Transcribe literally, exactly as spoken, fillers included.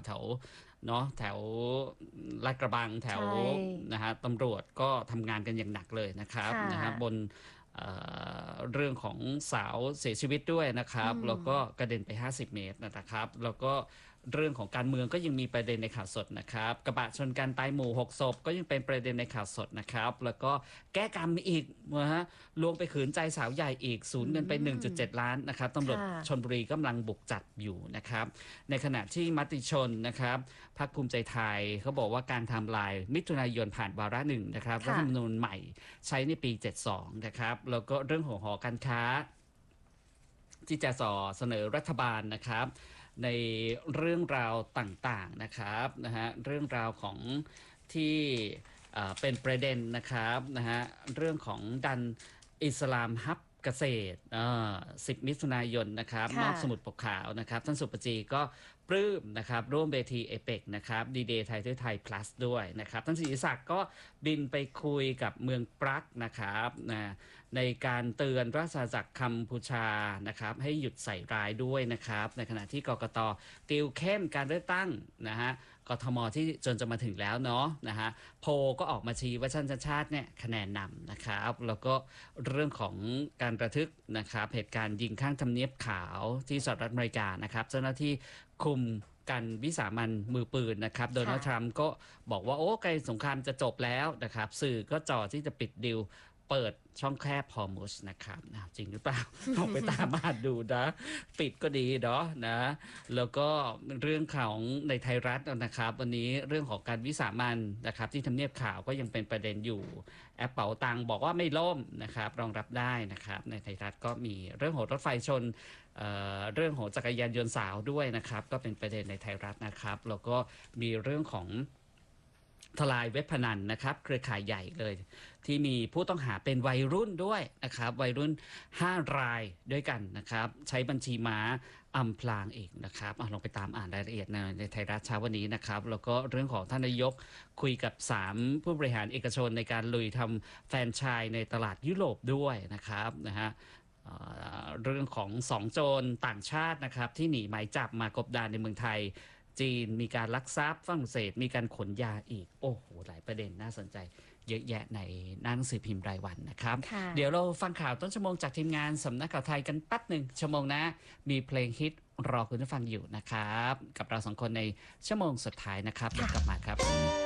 แถวเนาะแถวลาดกระบังแถวนะฮะตำรวจก็ทำงานกันอย่างหนักเลยนะครับนะฮะบนเรื่องของสาวเสียชีวิตด้วยนะครับแล้วก็กระเด็นไปห้าสิบเมตรนะครับแล้วก็เรื่องของการเมืองก็ยังมีประเด็นในข่าวสดนะครับกระบะชนกันตายหมู่หกศพก็ยังเป็นประเด็นในข่าวสดนะครับแล้วก็แก้กรรมอีกนะฮะลวงไปขืนใจสาวใหญ่อีกสูญเงินไป หนึ่งจุดเจ็ด ล้านนะครับตำรวจชลบุรีกำลังบุกจับอยู่นะครับในขณะที่มติชนนะครับพรรคภูมิใจไทยเขาบอกว่าการทำลายมิถุนายนผ่านวาระหนึ่งนะครับรัฐธรรมนูญใหม่ใช้ในปีเจ็ดสิบสองนะครับแล้วก็เรื่องของหอการค้าที่จะส่อเสนอรัฐบาลนะครับในเรื่องราวต่างๆนะครับนะฮะเรื่องราวของที่เป็นประเด็นนะครับนะฮะเรื่องของดันอิสลามฮับเกษตรสิบมิถุนายนนะครับนอกสมุดปกขาวนะครับท่านสุปจีก็ปลื้มนะครับร่วมเวทีเอเปกนะครับดีเดย์ไทยด้วยไทย plus ด้วยนะครับท่านศรีศักดิ์ก็บินไปคุยกับเมืองปรักนะครับนะในการเตือนราชอาณาจักรกัมพูชานะครับให้หยุดใส่ร้ายด้วยนะครับในขณะที่กกต.ติวเข้มการเลือกตั้งนะฮะกทม.ที่จนจะมาถึงแล้วเนาะนะฮะโพก็ออกมาชี้ว่าชาติชาติเนี่ยคะแนนนำนะครับแล้วก็เรื่องของการระทึกนะครับเหตุการณ์ยิงข้างทำเนียบขาวที่สหรัฐอเมริกานะครับเจ้าหน้าที่คุมกันวิสามันมือปืนนะครับโดนัลด์ทรัมป์ก็บอกว่าโอ้ใกล้สงครามจะจบแล้วนะครับสื่อก็จ่อที่จะปิดดิวเปิดช่องแคบฮอร์มุสนะครับจริงหรือเปล่าลองไปตามอ่านดูนะปิดก็ดีเนาะนะแล้วก็เรื่องของในไทยรัฐนะครับวันนี้เรื่องของการวิสามันนะครับที่ทำเนียบข่าวก็ยังเป็นประเด็นอยู่แอปเป๋าตังบอกว่าไม่ล่มนะครับรองรับได้นะครับในไทยรัฐก็มีเรื่องของรถไฟชน เอ่อ เรื่องของจักรยานยนต์สาวด้วยนะครับก็เป็นประเด็นในไทยรัฐนะครับแล้วก็มีเรื่องของทลายเว็บพนันนะครับเครือข่ายใหญ่เลยที่มีผู้ต้องหาเป็นวัยรุ่นด้วยนะครับวัยรุ่นห้ารายด้วยกันนะครับใช้บัญชีม้าอำพรางเองนะครับลองไปตามอ่านรายละเอียดในในไทยรัฐเช้าวันนี้นะครับแล้วก็เรื่องของท่านนายกคุยกับสามผู้บริหารเอกชนในการลุยทำแฟรนไชส์ในตลาดยุโรปด้วยนะครับนะฮะเรื่องของสองโจรต่างชาตินะครับที่หนีหมายจับมากบดานในเมืองไทยจีนมีการลักทรัพย์ฝรั่งเศสมีการขนยาอีกโอ้โหหลายประเด็นน่าสนใจเยอะแยะในหนังสือพิมพ์รายวันนะครับเดี๋ยวเราฟังข่าวต้นชั่วโมงจากทีมงานสำนักข่าวไทยกันแป๊บหนึ่งชั่วโมงนะมีเพลงฮิตรอคุณผู้ฟังอยู่นะครับกับเราสองคนในชั่วโมงสุดท้ายนะครับเดี๋ยวกลับมาครับ